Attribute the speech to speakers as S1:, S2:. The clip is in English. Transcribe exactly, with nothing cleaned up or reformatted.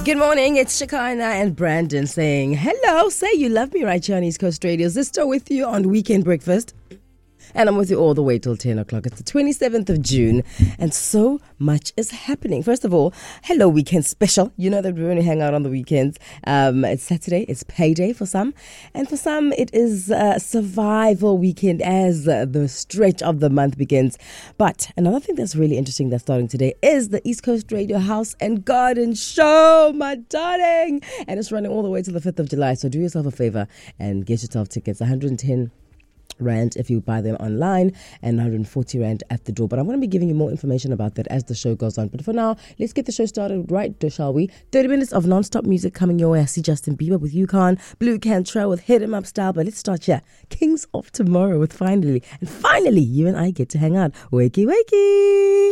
S1: Good morning, it's Shekinah and Brandon saying hello. Say you love me right here on East Coast Radio. Zisto with you on Weekend Breakfast. And I'm with you all the way till ten o'clock. It's the twenty-seventh of June, and so much is happening. First of all, hello weekend special. You know that we only hang out on the weekends. Um, it's Saturday, it's payday for some, and for some it is uh, survival weekend as uh, the stretch of the month begins. But another thing that's really interesting that's starting today is the East Coast Radio House and Garden Show, my darling. And it's running all the way to the fifth of July, so do yourself a favor and get yourself tickets. one hundred ten rand if you buy them online and one hundred forty rand at the door. But I'm going to be giving you more information about that as the show goes on. But for now, let's get the show started right, shall we? thirty minutes of non-stop music coming your way. I see Justin Bieber with Yukon, Blue Cantrell with Hit 'Em Up Style. But let's start here. Kings of Tomorrow with Finally. And finally, you and I get to hang out. Wakey, wakey.